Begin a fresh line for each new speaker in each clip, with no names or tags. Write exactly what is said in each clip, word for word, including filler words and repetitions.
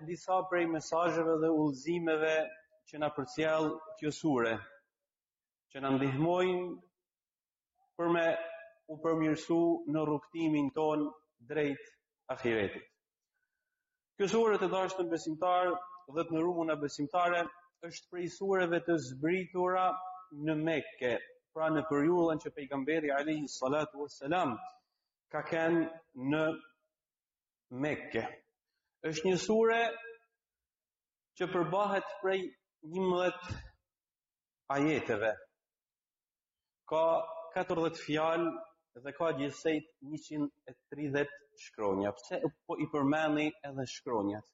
disa prej mesazheve dhe udhëzimeve që na përcjell kjo sure, që na ndihmojnë për me u përmirësu në rrugtimin ton drejt ahiretit. Kjo sure, të dashtën besimtar dhe të nërumuna besimtare, është prej sureve të zbritura në Mekke, pra në periudhën që pejgamberi alayhi salatu wassalam ka qenë në Mekke. Është një sure që përbahet prej njëmbëdhjetë ajeteve. Ka katërdhjetë fjalë dhe ka gjithsejt njëqind e tridhjetë shkronja. Pse po i përmendni edhe shkronjat?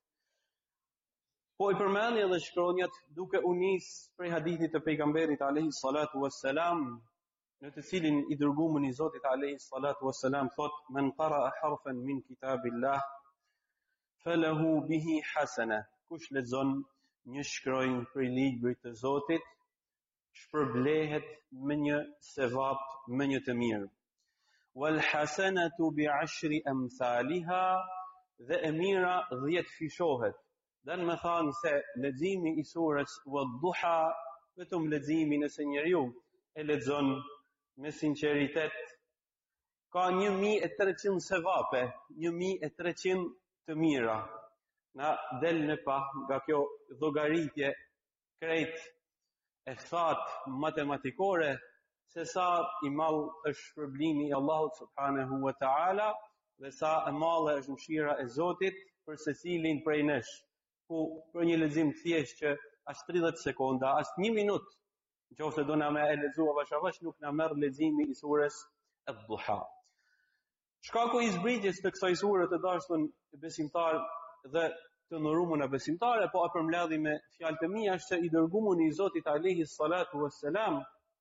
Po i përmendni edhe shkronjat duke u nis prej hadithit të pejgamberit alayhi salatu wassalam, në të cilin i dërguar i Zotit alayhi salatu wassalam thot: "Men qara'a harfan min kitabillah falahu bihi hasana." Kush lexon një shkronjë prej librit të Zotit, shpërblehet me një sevap, me një të mirë. Wal hasanatu bi ashri amsalha, dhe e mira dhjetë fishohet. Dhe në me thanë se leximi i surës Wadduha, vetëm leximi nëse njeriu e lexon me sinqeritet, ka një mijë e treqind sevape, një mijë e treqind të mira. Na del në pa nga kjo llogaritje krejt e thatë matematikore, se sa i madh është shpërblimi i Allahut subhanahu wa ta'ala dhe sa e madhe është mëshira e Zotit për secilin prej nesh. Ku për një lexim thjesht që as tridhjetë sekonda, as një minutë, nëse do na më e lexuar vash avash, nuk na merr leximi i surës Ad-Duha. Shkaku i zbritjes të kësaj sure, të dashtën besimtar dhe të nërumuna besimtare, po e përmbledhi me fjalë të mia, është se i dërguari i Zotit alayhi salatu wassalam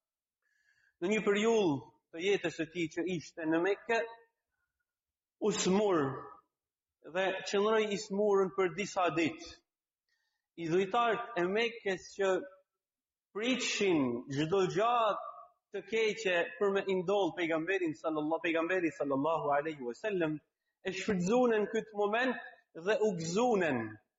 në një periudhë të jetës së tij që ishte në Mekë, u smur dhe qëndroi i smurën për disa ditë. I dhujtarët e Mekës që pritshin çdo gjatë të keqe për me indol pejgamberin sallallahu pejgamberi sallallahu alaihi wasallam, e shfrytzuan këtë moment dhe u gëzunen.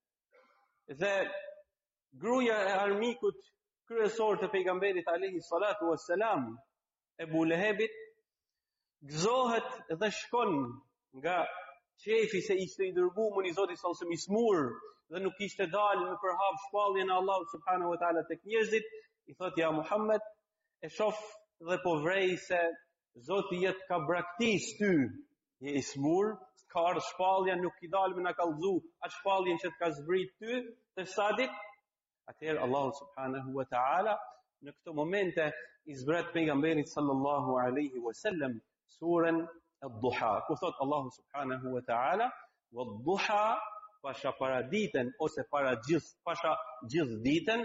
Dhe gruaja e armikut kryesor të pejgamberit alayhi salatu wassalam, Ebu Lehebit, gëzohet dhe shkon nga qefi se ishte i dërguar i Zotit sallallahu alaihi wasallam i smur dhe nuk ishte dalë në përhap shpalljen e Allahut subhanahu wa taala tek njerëzit, i thot: "Ja Muhammed, e shoh dhe po vrej se Zoti jet ka braktis ty, je i smur, ka ardhur shpallja, nuk i dalë me na kallëzu atë shpalljen që të ka zbrit ty të sadit." Atëherë Allahu subhanahu wa taala në këto momente i zbret pejgamberit sallallahu alaihi wasallam surën Ad-Duha, ku thot Allahu subhanahu wa taala: "Wad-duha", pasha paraditën ose para gjithë, pasha gjithë ditën,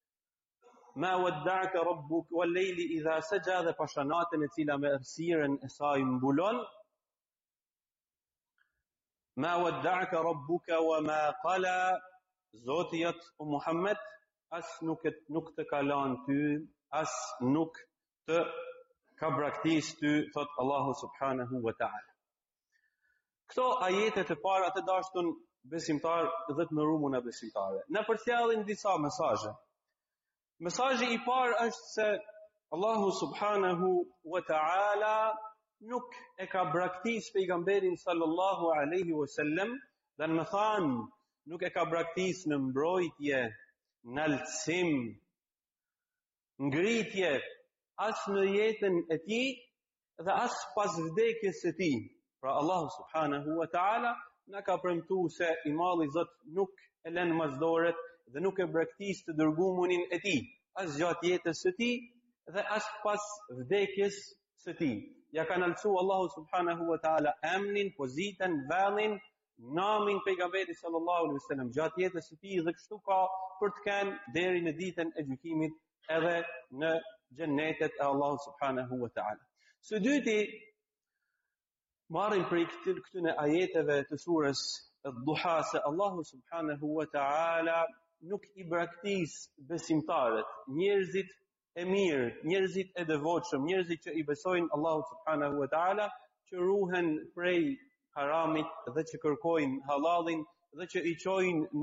"Ma wadda'aka rabbuk wal-layli idha saja", dhe pasha natën e cila me errësirën e saj mbulon, "Ma wadda'aka rabbuka wa ma qala", Zoti jot o Muhammed as nuk nuk të ka lënë ty, as nuk të ka braktis ty, thot Allahu subhanahu wa ta'ala. Këto ajete të para, të dashtun besimtar dhe të nërumuna besimtare, në përcjellin disa mesazhe. Mesazhi i parë është se Allahu subhanahu wa ta'ala nuk e ka braktis pejgamberin sallallahu alaihi wasallam, dhe në më thanë nuk e ka braktis në mbrojtje, në altësim, ngritje, as në jetën e tij dhe as pas vdekjes së tij. Pra Allahu subhanahu wa ta'ala na ka premtuar se i malli Zot nuk e lën mazdoret dhe nuk e braktis të dërguarin e tij, as gjatë jetës së tij dhe as pas vdekjes së tij. Ja ka nalcu Allahu subhanahu wa ta'ala emnin, pozitën, vendin, namin pejgamberit sallallahu alaihi wasallam gjatë jetës së tij, dhe kështu ka për të kenë deri në ditën e gjykimit edhe në xhennetet e Allahut subhanahu wa ta'ala. Së dyti, marrim prej këtyre ajeteve të surës Ad-Duha se Allahu subhanahu wa ta'ala nuk i braktis besimtarët, njerëzit e mirë, njerëzit e devotshëm, njerëzit që i besojnë Allahu subhanahu wa ta'ala, që ruhen prej haramit dhe që kërkojnë halalin dhe që i çojnë